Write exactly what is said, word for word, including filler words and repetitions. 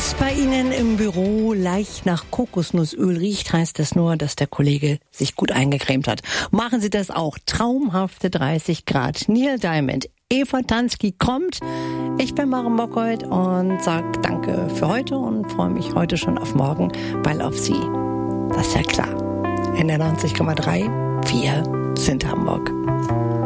es bei Ihnen im Büro leicht nach Kokosnussöl riecht, heißt es nur, dass der Kollege sich gut eingecremt hat. Machen Sie das auch. Traumhafte dreißig Grad. Neil Diamond, Eva Tansky kommt. Ich bin Maren Bockholt und sage danke für heute und freue mich heute schon auf morgen, weil auf Sie, das ist ja klar. In der neunzig Komma drei, wir sind Hamburg.